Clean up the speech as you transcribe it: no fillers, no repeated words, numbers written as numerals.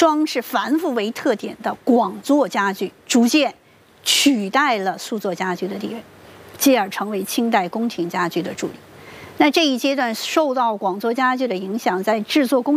装饰繁复为特点的广作家具，逐渐取代了素作家具的地位，继而成为清代宫廷家具的主力。那这一阶段受到广作家具的影响，在制作工